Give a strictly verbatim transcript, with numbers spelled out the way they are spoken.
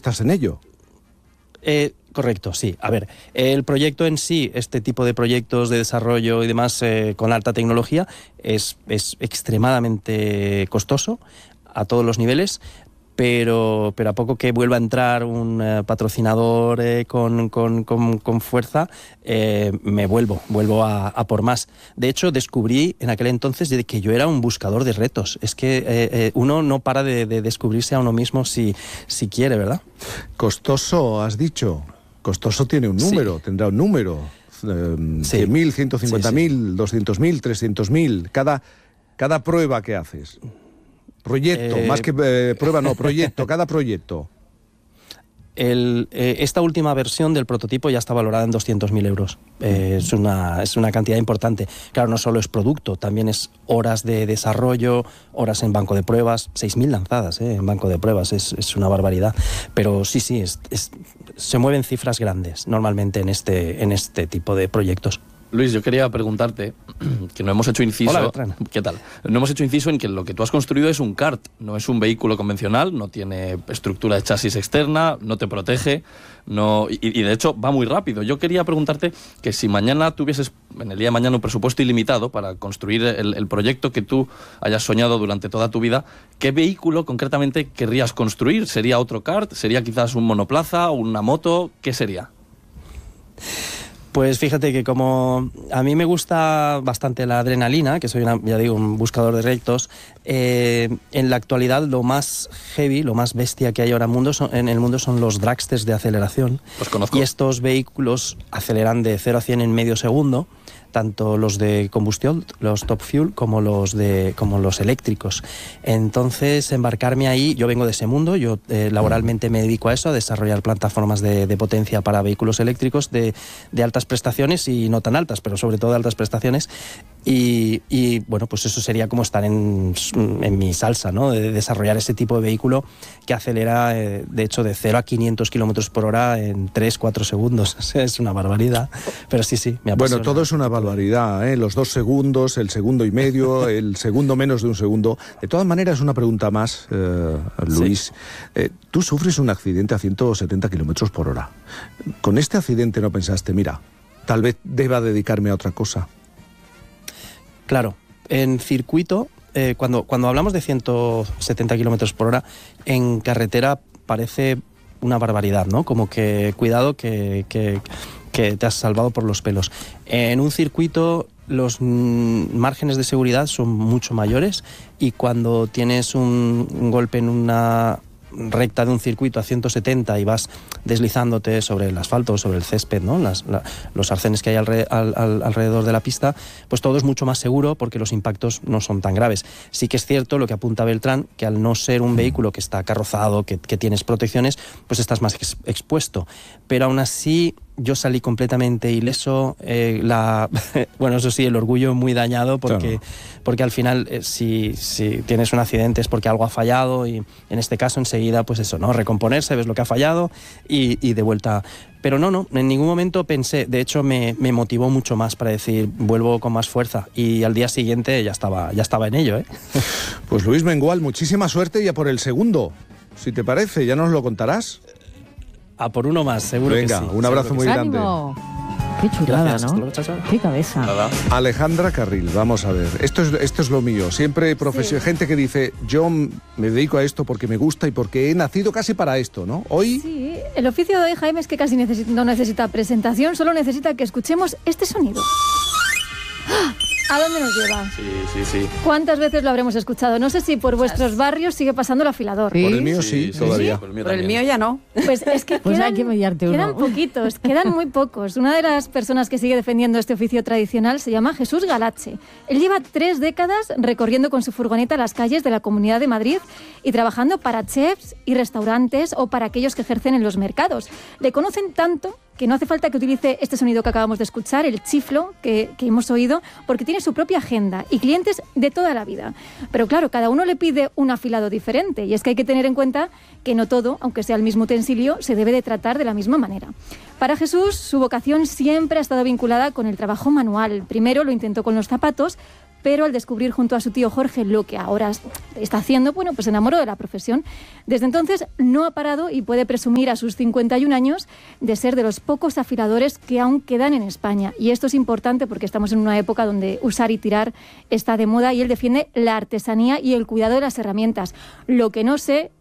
estás en ello. Eh, correcto, sí. A ver, el proyecto en sí, este tipo de proyectos de desarrollo y demás eh, con alta tecnología, es, es extremadamente costoso a todos los niveles, pero, pero a poco que vuelva a entrar un eh, patrocinador eh, con, con, con, con fuerza, eh, me vuelvo, vuelvo a, a por más. De hecho, descubrí en aquel entonces de que yo era un buscador de retos. Es que eh, eh, uno no para de, de descubrirse a uno mismo si, si quiere, ¿verdad? Costoso, has dicho. Costoso tiene un número, sí. Tendrá un número. Eh, sí. cien mil, ciento cincuenta mil, sí, sí. doscientos mil, trescientos mil. Cada, cada prueba que haces. Proyecto, eh, más que eh, prueba, no, proyecto, cada proyecto. El, eh, esta última versión del prototipo ya está valorada en doscientos mil euros. Eh, es, una, es una cantidad importante. Claro, no solo es producto, también es horas de desarrollo, horas en banco de pruebas, seis mil lanzadas eh, en banco de pruebas, es, es una barbaridad. Pero sí, sí, es, es, se mueven cifras grandes normalmente en este, en este tipo de proyectos. Luis, yo quería preguntarte, que no hemos hecho inciso... Hola, Bertrán. ¿Qué tal? No hemos hecho inciso en que lo que tú has construido es un kart, no es un vehículo convencional, no tiene estructura de chasis externa, no te protege, no y, y de hecho va muy rápido. Yo quería preguntarte que si mañana tuvieses, en el día de mañana, un presupuesto ilimitado para construir el, el proyecto que tú hayas soñado durante toda tu vida, ¿qué vehículo concretamente querrías construir? ¿Sería otro kart? ¿Sería quizás un monoplaza o una moto? ¿Qué sería? Pues fíjate que como a mí me gusta bastante la adrenalina, que soy, una, ya digo, un buscador de retos, eh, en la actualidad lo más heavy, lo más bestia que hay ahora en, mundo son, en el mundo son los dragsters de aceleración. Los conozco. Y estos vehículos aceleran de cero a cien en medio segundo, tanto los de combustión, los top fuel, como los de como los eléctricos. Entonces, embarcarme ahí, yo vengo de ese mundo, yo eh, laboralmente me dedico a eso, a desarrollar plataformas de, de potencia para vehículos eléctricos de, de altas prestaciones y no tan altas, pero sobre todo de altas prestaciones. Y, y bueno, pues eso sería como estar en, en mi salsa, ¿no? De desarrollar ese tipo de vehículo que acelera, eh, de hecho, de cero a quinientos kilómetros por hora en tres cuatro segundos. Es una barbaridad, pero sí, sí, me apasiona. Bueno, todo es una barbaridad, ¿eh? Los dos segundos, el segundo y medio, el segundo menos de un segundo. De todas maneras, una pregunta más, eh, Luis. Sí. Eh, tú sufres un accidente a ciento setenta kilómetros por hora. ¿Con este accidente no pensaste, mira, tal vez deba dedicarme a otra cosa? Claro, en circuito, eh, cuando, cuando hablamos de ciento setenta kilómetros por hora, en carretera parece una barbaridad, ¿no? Como que cuidado que, que, que te has salvado por los pelos. En un circuito los mm, márgenes de seguridad son mucho mayores y cuando tienes un, un golpe en una recta de un circuito a ciento setenta y vas deslizándote sobre el asfalto, sobre el césped, ¿no? Las, la, los arcenes que hay alre, al, al, alrededor de la pista, pues todo es mucho más seguro porque los impactos no son tan graves. Sí que es cierto lo que apunta Beltrán, que al no ser un vehículo que está carrozado, que, que tienes protecciones, pues estás más ex, expuesto. Pero aún así yo salí completamente ileso, eh, la bueno, eso sí, el orgullo muy dañado porque, claro. porque al final eh, si, si tienes un accidente es porque algo ha fallado y en este caso enseguida pues eso, ¿no? Recomponerse, ves lo que ha fallado y, y de vuelta. Pero no, no, en ningún momento pensé, de hecho me, me motivó mucho más para decir vuelvo con más fuerza y al día siguiente ya estaba, ya estaba en ello, ¿eh? Pues Luis Mengual, muchísima suerte ya por el segundo, si te parece, ya nos lo contarás. A por uno más, seguro. Venga, que sí. un abrazo muy grande. ¡Ánimo! Qué chulada, Gracias, ¿no? luego, chao, chao. Qué cabeza. Nada. Alejandra Carril, vamos a ver. Esto es, esto es lo mío. Siempre profesión, sí. Gente que dice, yo me dedico a esto porque me gusta y porque he nacido casi para esto, ¿no? Hoy... Sí, el oficio de hoy, Jaime, es que casi necesita, no necesita presentación, solo necesita que escuchemos este sonido. ¿A dónde nos lleva? Sí, sí, sí. ¿Cuántas veces lo habremos escuchado? No sé si por vuestros barrios sigue pasando el afilador. ¿Sí? Por el mío sí, sí todavía. Sí, por el mío, por el mío ya no. Pues es que pues quedan, hay que mediarte uno. Quedan poquitos, quedan muy pocos. Una de las personas que sigue defendiendo este oficio tradicional se llama Jesús Galache. Él lleva tres décadas recorriendo con su furgoneta las calles de la Comunidad de Madrid y trabajando para chefs y restaurantes o para aquellos que ejercen en los mercados. Le conocen tanto que no hace falta que utilice este sonido que acabamos de escuchar, el chiflo que, que hemos oído, porque tiene su propia agenda y clientes de toda la vida. Pero claro, cada uno le pide un afilado diferente y es que hay que tener en cuenta que no todo, aunque sea el mismo utensilio, se debe de tratar de la misma manera. Para Jesús, su vocación siempre ha estado vinculada con el trabajo manual. Primero lo intentó con los zapatos, pero al descubrir junto a su tío Jorge lo que ahora está haciendo, bueno, pues se enamoró de la profesión. Desde entonces no ha parado y puede presumir a sus cincuenta y un años de ser de los pocos afiladores que aún quedan en España. Y esto es importante porque estamos en una época donde usar y tirar está de moda y él defiende la artesanía y el cuidado de las herramientas. Lo que no sé